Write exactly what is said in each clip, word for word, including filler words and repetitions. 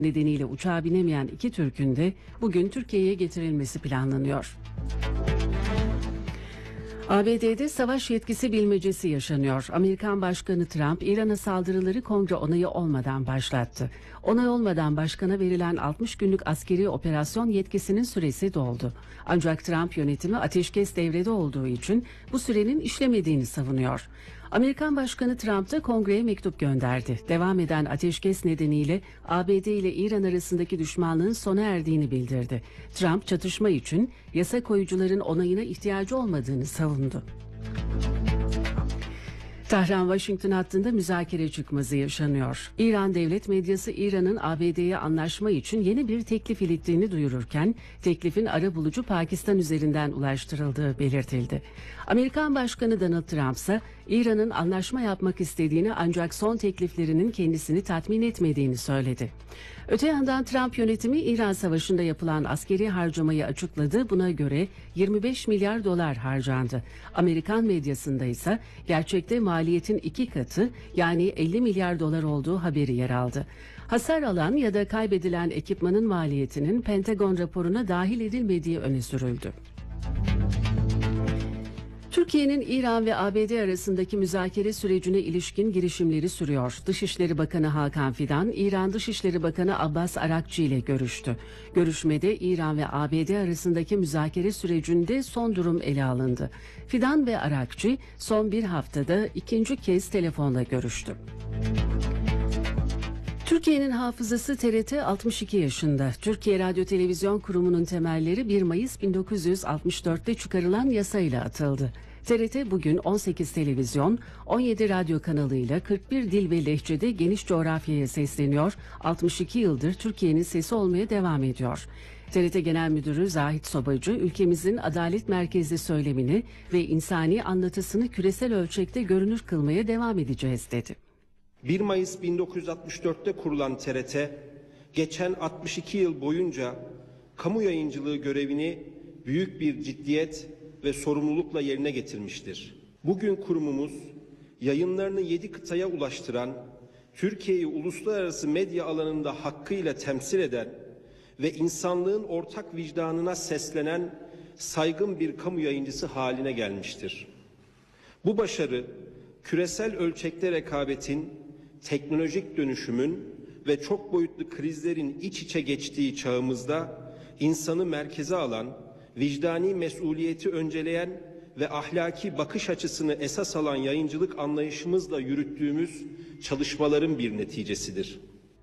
nedeniyle uçağa binemeyen iki Türk'ün de bugün Türkiye'ye getirilmesi planlanıyor. A B D'de savaş yetkisi bilmecesi yaşanıyor. Amerikan Başkanı Trump, İran'a saldırıları kongre onayı olmadan başlattı. Onay olmadan başkana verilen altmış günlük askeri operasyon yetkisinin süresi doldu. Ancak Trump yönetimi ateşkes devrede olduğu için bu sürenin işlemediğini savunuyor. Amerikan Başkanı Trump da kongreye mektup gönderdi. Devam eden ateşkes nedeniyle A B D ile İran arasındaki düşmanlığın sona erdiğini bildirdi. Trump çatışma için yasa koyucuların onayına ihtiyacı olmadığını savundu. Tahran-Washington hattında müzakere çıkmazı yaşanıyor. İran devlet medyası İran'ın A B D'ye anlaşma için yeni bir teklif ilettiğini duyururken teklifin arabulucu Pakistan üzerinden ulaştırıldığı belirtildi. Amerikan Başkanı Donald Trump ise İran'ın anlaşma yapmak istediğini ancak son tekliflerinin kendisini tatmin etmediğini söyledi. Öte yandan Trump yönetimi İran Savaşı'nda yapılan askeri harcamayı açıkladı. Buna göre yirmi beş milyar dolar harcandı. Amerikan medyasında ise gerçekte maliyetin iki katı yani elli milyar dolar olduğu haberi yer aldı. Hasar alan ya da kaybedilen ekipmanın maliyetinin Pentagon raporuna dahil edilmediği öne sürüldü. Türkiye'nin İran ve A B D arasındaki müzakere sürecine ilişkin girişimleri sürüyor. Dışişleri Bakanı Hakan Fidan, İran Dışişleri Bakanı Abbas Arakçı ile görüştü. Görüşmede İran ve A B D arasındaki müzakere sürecinde son durum ele alındı. Fidan ve Arakçı son bir haftada ikinci kez telefonla görüştü. Türkiye'nin hafızası T R T altmış iki yaşında. Türkiye Radyo Televizyon Kurumu'nun temelleri bir Mayıs bin dokuz yüz altmış dörtte çıkarılan yasayla atıldı. T R T bugün on sekiz televizyon, on yedi radyo kanalıyla kırk bir dil ve lehçede geniş coğrafyaya sesleniyor. altmış iki yıldır Türkiye'nin sesi olmaya devam ediyor. T R T Genel Müdürü Zahit Sobacı, ülkemizin adalet merkezli söylemini ve insani anlatısını küresel ölçekte görünür kılmaya devam edeceğiz dedi. bir Mayıs bin dokuz yüz altmış dörtte kurulan T R T, geçen altmış iki yıl boyunca kamu yayıncılığı görevini büyük bir ciddiyet ve sorumlulukla yerine getirmiştir. Bugün kurumumuz yayınlarını yedi kıtaya ulaştıran, Türkiye'yi uluslararası medya alanında hakkıyla temsil eden ve insanlığın ortak vicdanına seslenen saygın bir kamu yayıncısı haline gelmiştir. Bu başarı küresel ölçekte rekabetin, teknolojik dönüşümün ve çok boyutlu krizlerin iç içe geçtiği çağımızda insanı merkeze alan, vicdani mesuliyeti önceleyen ve ahlaki bakış açısını esas alan yayıncılık anlayışımızla yürüttüğümüz çalışmaların bir neticesidir.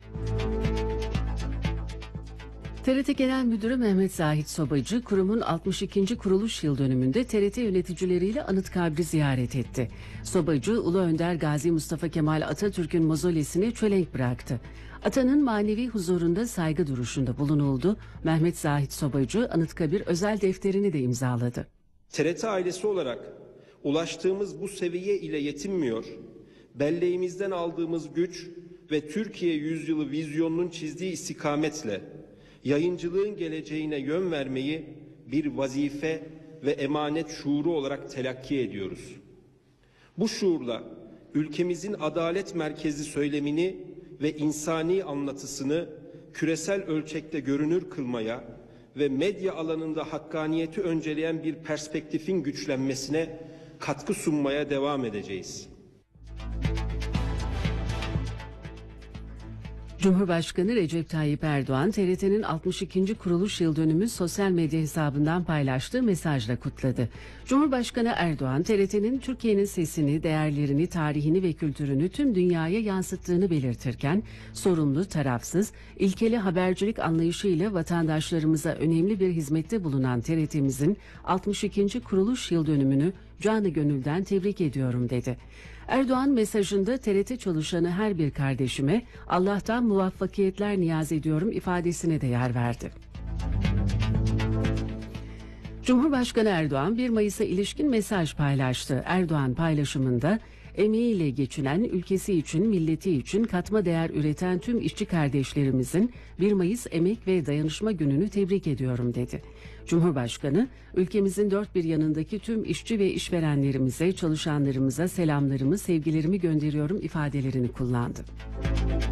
T R T Genel Müdürü Mehmet Zahit Sobacı, kurumun altmış ikinci kuruluş yıl dönümünde T R T yöneticileriyle Anıtkabir'i ziyaret etti. Sobacı, Ulu Önder Gazi Mustafa Kemal Atatürk'ün mozolesine çelenk bıraktı. Atanın manevi huzurunda saygı duruşunda bulunuldu. Mehmet Zahit Sobacı, Anıtkabir özel defterini de imzaladı. T R T ailesi olarak ulaştığımız bu seviye ile yetinmiyor, belleğimizden aldığımız güç ve Türkiye yüzyılı vizyonunun çizdiği istikametle yayıncılığın geleceğine yön vermeyi bir vazife ve emanet şuuru olarak telakki ediyoruz. Bu şuurla ülkemizin adalet merkezi söylemini ve insani anlatısını küresel ölçekte görünür kılmaya ve medya alanında hakkaniyeti önceleyen bir perspektifin güçlenmesine katkı sunmaya devam edeceğiz. Cumhurbaşkanı Recep Tayyip Erdoğan, T R T'nin altmış ikinci kuruluş yıl dönümü sosyal medya hesabından paylaştığı mesajla kutladı. Cumhurbaşkanı Erdoğan, T R T'nin Türkiye'nin sesini, değerlerini, tarihini ve kültürünü tüm dünyaya yansıttığını belirtirken, sorumlu, tarafsız, ilkeli habercilik anlayışıyla vatandaşlarımıza önemli bir hizmette bulunan T R T'mizin altmış ikinci kuruluş yıl dönümünü canı gönülden tebrik ediyorum dedi. Erdoğan mesajında T R T çalışanı her bir kardeşime Allah'tan muvaffakiyetler niyaz ediyorum ifadesine de yer verdi. Cumhurbaşkanı Erdoğan bir Mayıs'a ilişkin mesaj paylaştı. Erdoğan paylaşımında emeğiyle geçinen, ülkesi için, milleti için katma değer üreten tüm işçi kardeşlerimizin bir Mayıs Emek ve Dayanışma Günü'nü tebrik ediyorum dedi. Cumhurbaşkanı, ülkemizin dört bir yanındaki tüm işçi ve işverenlerimize, çalışanlarımıza selamlarımı, sevgilerimi gönderiyorum ifadelerini kullandı.